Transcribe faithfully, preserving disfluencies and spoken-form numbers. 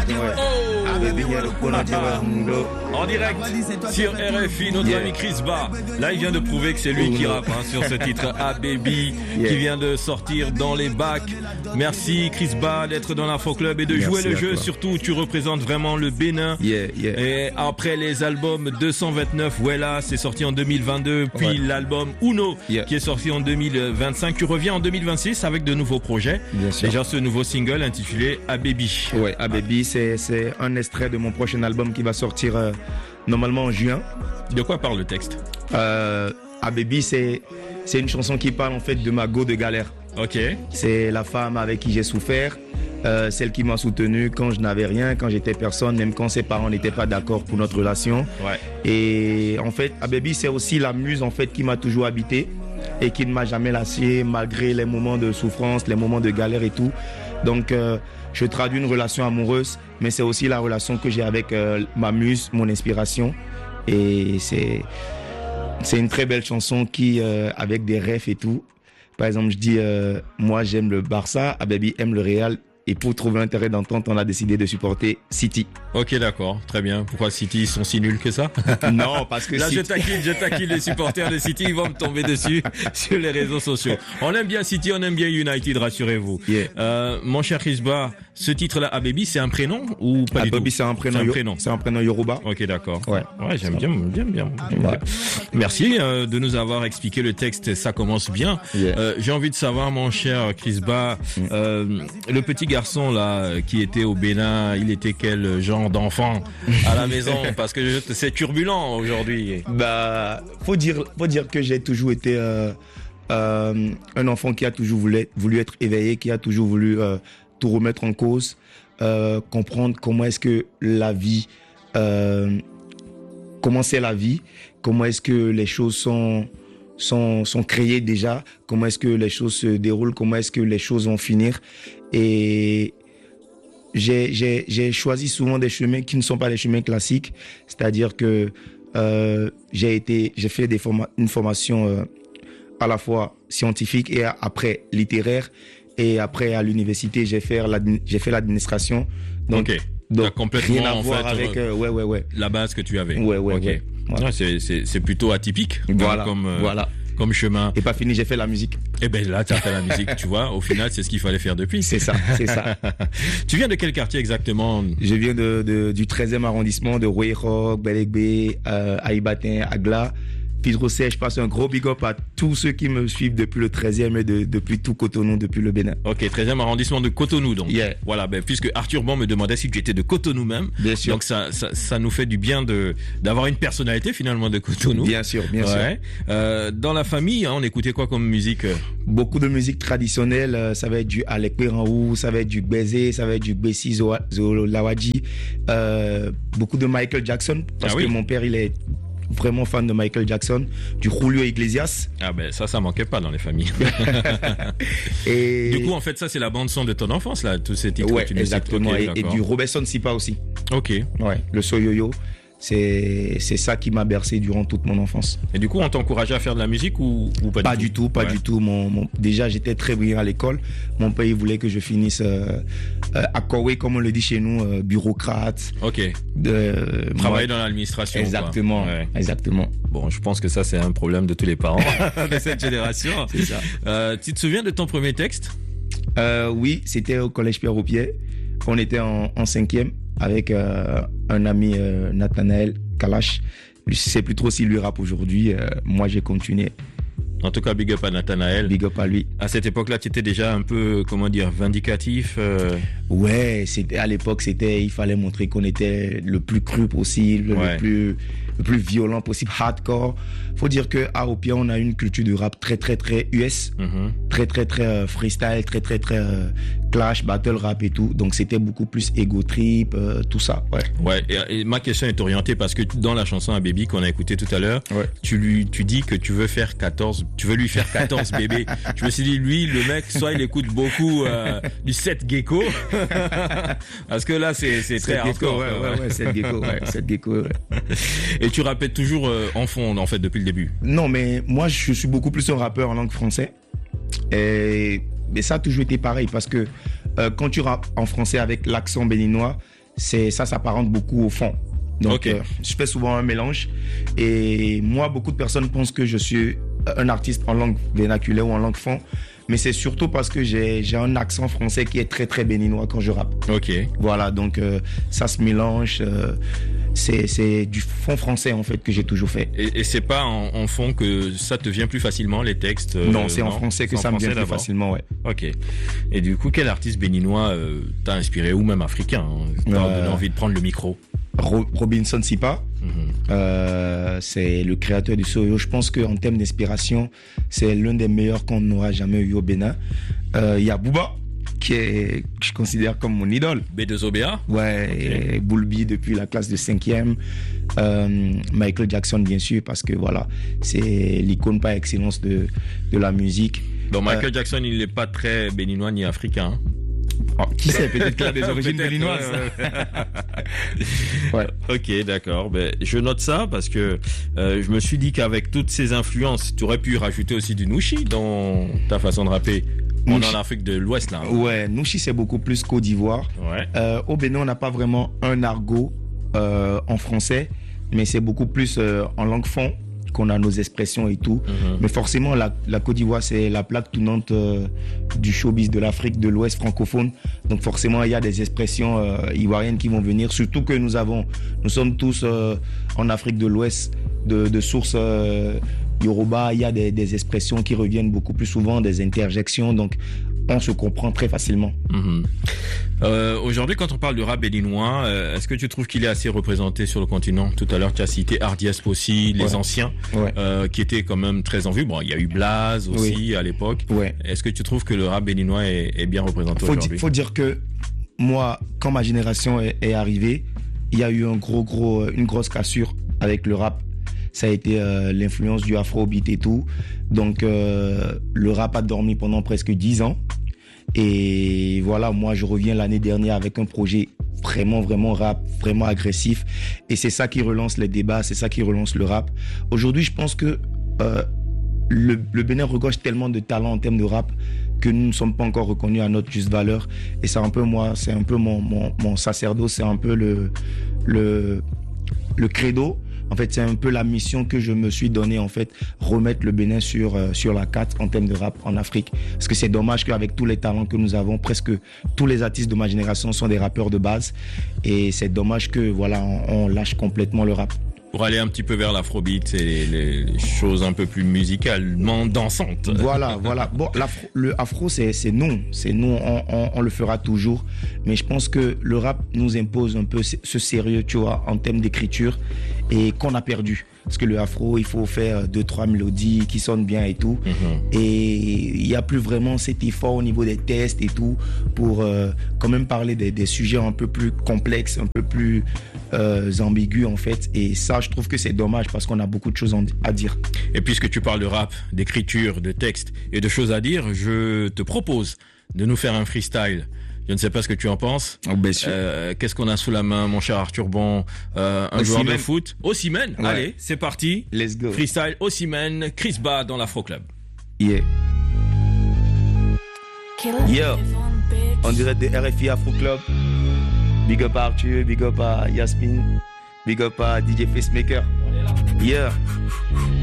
En direct sur R F I, notre Yeah. ami Chris Ba. Là, il vient de prouver que c'est lui qui rappe hein, sur ce titre Ah Baby Yeah. qui vient de sortir dans les bacs. Merci Chris Ba d'être dans l'Info Club et de Merci jouer le à jeu. toi. Surtout, tu représentes vraiment le Bénin. Yeah, yeah. Et après les albums deux cent vingt-neuf, Wella, c'est sorti en deux mille vingt-deux, puis Ouais. l'album Uno, Yeah. qui est sorti en deux mille vingt-cinq. Tu reviens en deux mille vingt-six avec de nouveaux projets. Bien sûr. Déjà ce nouveau single intitulé Ah Baby. Ouais, Ah Baby, c'est, c'est un extrait de mon prochain album qui va sortir euh, normalement en juin. De quoi parle le texte? Euh, Ah Baby, c'est, c'est une chanson qui parle en fait de ma go de galère. Ok. C'est la femme avec qui j'ai souffert, euh, celle qui m'a soutenu quand je n'avais rien, quand j'étais personne, même quand ses parents n'étaient pas d'accord pour notre relation. Ouais. Et en fait, Ah Baby, c'est aussi la muse en fait qui m'a toujours habité et qui ne m'a jamais lâché malgré les moments de souffrance, les moments de galère et tout. Donc, euh, je traduis une relation amoureuse, mais c'est aussi la relation que j'ai avec euh, ma muse, mon inspiration. Et c'est, c'est une très belle chanson qui, euh, avec des refs et tout. Par exemple, je dis, euh, moi j'aime le Barça, Ah Baby aime le Real. Et pour trouver un terrain d'entente, on a décidé de supporter City. Ok, d'accord, très bien. Pourquoi City sont si nuls que ça? Non, parce que Là, City... je taquine, je taquine les supporters de City, ils vont me tomber dessus sur les réseaux sociaux. On aime bien City, on aime bien United, rassurez-vous. Yeah. Euh, mon cher Chris Ba, ce titre-là, Ah Baby, c'est un prénom ou pas Ah du Baby, tout? c'est un prénom. C'est un yo- prénom. C'est un prénom Yoruba. Ok, d'accord. Ouais. Ouais, j'aime bien, j'aime bien. j'aime bien. Ouais. Merci euh, de nous avoir expliqué le texte, ça commence bien. Yeah. Euh, j'ai envie de savoir, mon cher Chris Ba, euh, le petit garçon là qui était au Bénin, il était quel genre d'enfant à la maison? Parce que je- c'est turbulent aujourd'hui. Bah, faut dire, faut dire que j'ai toujours été euh, euh, un enfant qui a toujours voulu, voulu être éveillé, qui a toujours voulu euh, tout remettre en cause, euh, comprendre comment est-ce que la vie, euh, comment c'est la vie, comment est-ce que les choses sont sont sont créées déjà, comment est-ce que les choses se déroulent, comment est-ce que les choses vont finir. Et j'ai j'ai j'ai choisi souvent des chemins qui ne sont pas les chemins classiques, c'est-à-dire que euh, j'ai été j'ai fait des forma- une formation euh, à la fois scientifique et à- après littéraire, et après à l'université j'ai fait l'admi- j'ai fait l'administration. Donc Ok. donc T'as complètement, rien à en voir fait, avec euh, euh, ouais ouais ouais. La base que tu avais. Ouais, ouais, Ok. ouais. Voilà. Ouais, c'est, c'est, c'est plutôt atypique. Voilà, Comme, euh, voilà. comme chemin. Et pas fini, j'ai fait la musique. Et ben là, tu as fait la musique, tu vois. Au final, c'est ce qu'il fallait faire depuis. C'est ça, c'est ça. Tu viens de quel quartier exactement? Je viens de, de, du treizième arrondissement de Rouerok, Belegbe, euh, Aïbatin, Agla. Pidrocet, je passe un gros big up à tous ceux qui me suivent depuis le treizième et de, depuis tout Cotonou, depuis le Bénin. Ok, treizième arrondissement de Cotonou, donc. Yeah. Voilà, ben, puisque Arthur Ban me demandait si tu étais de Cotonou même. Bien sûr. Donc ça, ça, ça nous fait du bien de, d'avoir une personnalité finalement de Cotonou. Bien sûr, bien sûr. Ouais. Euh, dans la famille, hein, on écoutait quoi comme musique? Beaucoup de musique traditionnelle, euh, ça va être du Alek Peranou, ça va être du Bézé, ça va être du Bessi Zolawadji, euh, beaucoup de Michael Jackson, parce Ah oui. que mon père, il est vraiment fan de Michael Jackson, du Julio Iglesias. Ah ben ça, ça manquait pas dans les familles. Et Du coup, en fait, ça c'est la bande son de ton enfance là, tous ces titres ouais, que tu nous cites. exactement. Ok, et, et d'accord. du Robertson Sipa aussi. Ok. Ouais, le Soyoyo. C'est, c'est ça qui m'a bercé durant toute mon enfance. Et du coup, on t'encourageait à faire de la musique ou, ou pas, Pas du tout, pas Ouais. du tout. Mon, mon- déjà, j'étais très brillant à l'école. Mon père, il voulait que je finisse euh, euh, à Kowe, comme on le dit chez nous, euh, bureaucrate. Ok. De, Travailler moi- dans l'administration. Exactement, quoi. Ouais. exactement. Bon, je pense que ça c'est un problème de tous les parents de cette génération. C'est ça. Euh, tu te souviens de ton premier texte? Euh, oui, c'était au collège Pierre Aupier. On était en, en cinquième avec euh, un ami, euh, Nathanaël Kalash. Je sais plus trop s'il lui rappe aujourd'hui. Euh, moi, j'ai continué. En tout cas, big up à Nathanaël. Big up à lui. À cette époque-là, tu étais déjà un peu, comment dire, vindicatif. euh, Ouais, c'était à l'époque, c'était, il fallait montrer qu'on était le plus cru possible, Ouais. le plus, le plus violent possible, hardcore. Faut dire que à Opia, on a une culture de rap très, très, très U S, mhm. très, très, très euh, freestyle, très, très, très euh, clash, battle rap et tout. Donc c'était beaucoup plus ego trip, euh, tout ça. Ouais. Ouais. Et, et ma question est orientée parce que dans la chanson à Baby qu'on a écoutée tout à l'heure, Ouais. tu lui, tu dis que tu veux faire quatorze, tu veux lui faire quatorze bébés. Je me suis dit, lui, le mec, soit il écoute beaucoup euh, du sept Gecko, parce que là, c'est, c'est très Cette gecko, hardcore. ouais, quoi, ouais, ouais, cette gecko, ouais, cette gecko, ouais. Et tu rappelles toujours euh, en fond, en fait, depuis le début. Non, mais moi, je suis beaucoup plus un rappeur en langue française. Et mais ça a toujours été pareil parce que euh, quand tu rappes en français avec l'accent béninois, c'est, ça s'apparente beaucoup au fond. Donc, okay. euh, je fais souvent un mélange. Et moi, beaucoup de personnes pensent que je suis un artiste en langue vernaculaire ou en langue fond. Mais c'est surtout parce que j'ai, j'ai un accent français qui est très, très béninois quand je rappe. Ok. Voilà, donc euh, ça se mélange. Euh, c'est, c'est du fond français, en fait, que j'ai toujours fait. Et, et c'est pas en, en fond que ça te vient plus facilement, les textes euh, Non, c'est non en français que ça me vient plus facilement, ouais. Ok. Et du coup, quel artiste béninois euh, t'a inspiré, ou même africain, hein, t'as euh... donné envie de prendre le micro? Robinson Sipa, mm-hmm. euh, c'est le créateur du Soyo. Je pense qu'en termes d'inspiration, c'est l'un des meilleurs qu'on n'aura jamais eu au Bénin. Il euh, y a Booba, qui est, que je considère comme mon idole. B deux O B A. Ouais, okay. Boulby depuis la classe de cinquième. Euh, Michael Jackson, bien sûr, parce que voilà, c'est l'icône par excellence de, de la musique. Donc Michael euh, Jackson, il n'est pas très béninois ni africain. Oh, qui sait, peut-être qu'il a des origines béninoises. Ouais. Ok, d'accord. Ben, je note ça parce que euh, je me suis dit qu'avec toutes ces influences, tu aurais pu rajouter aussi du Nushi dans ta façon de rapper. On est en Afrique de l'Ouest, là. Hein. Ouais, Nushi, c'est beaucoup plus Côte d'Ivoire. Ouais. Euh, au Bénin, on n'a pas vraiment un argot euh, en français, mais c'est beaucoup plus euh, en langue fond qu'on a nos expressions et tout. Mm-hmm. Mais forcément, la, la Côte d'Ivoire, c'est la plaque tournante euh, du showbiz de l'Afrique de l'Ouest francophone. Donc forcément, il y a des expressions euh, ivoiriennes qui vont venir. Surtout que nous avons, nous sommes tous euh, en Afrique de l'Ouest de, de sources euh, Yoruba. Il y a des, des expressions qui reviennent beaucoup plus souvent, des interjections. Donc on se comprend très facilement. Mmh. Euh, aujourd'hui, quand on parle de rap béninois, euh, est-ce que tu trouves qu'il est assez représenté sur le continent? Tout à l'heure, tu as cité Hardies aussi, les ouais. anciens, ouais. euh, qui étaient quand même très en vue. Bon, il y a eu Blaze aussi oui. à l'époque. Ouais. Est-ce que tu trouves que le rap béninois est, est bien représenté faut aujourd'hui? Il faut dire que moi, quand ma génération est, est arrivée, il y a eu un gros, gros, une grosse cassure avec le rap. Ça a été euh, l'influence du afrobeat et tout. Donc, euh, le rap a dormi pendant presque dix ans. Et voilà, moi, je reviens l'année dernière avec un projet vraiment, vraiment rap, vraiment agressif. Et c'est ça qui relance les débats, c'est ça qui relance le rap. Aujourd'hui, je pense que euh, le, le Bénin regorge tellement de talent en termes de rap que nous ne sommes pas encore reconnus à notre juste valeur. Et c'est un peu moi, c'est un peu mon, mon, mon sacerdoce, c'est un peu le, le, le credo. En fait, c'est un peu la mission que je me suis donnée, en fait, remettre le Bénin sur, euh, sur la carte en termes de rap en Afrique. Parce que c'est dommage qu'avec tous les talents que nous avons, presque tous les artistes de ma génération sont des rappeurs de base. Et c'est dommage que, voilà, on, on lâche complètement le rap. Pour aller un petit peu vers l'afrobeat et les, les choses un peu plus musicalement dansantes. Voilà, voilà. Bon, le afro, c'est, c'est nous. C'est nous, on, on, on le fera toujours. Mais je pense que le rap nous impose un peu ce sérieux, tu vois, en termes d'écriture et qu'on a perdu. Parce que le afro, il faut faire deux, trois mélodies qui sonnent bien et tout. Mm-hmm. Et il n'y a plus vraiment cet effort au niveau des tests et tout pour euh, quand même parler des, des sujets un peu plus complexes, un peu plus euh, ambigus en fait. Et ça, je trouve que c'est dommage parce qu'on a beaucoup de choses à dire. Et puisque tu parles de rap, d'écriture, de texte et de choses à dire, je te propose de nous faire un freestyle. Je ne sais pas ce que tu en penses. Oh, bien sûr. Euh, qu'est-ce qu'on a sous la main, mon cher Arthur Bon? euh, Un joueur de foot. Osimhen. Ouais. Allez, c'est parti. Let's go. Freestyle Osimhen, Chris Ba dans l'Afro Club. Yeah. Yeah. On dirait des R F I Afro Club. Big up à Arthur, big up à Yasmine, big up à D J Facemaker. Yeah.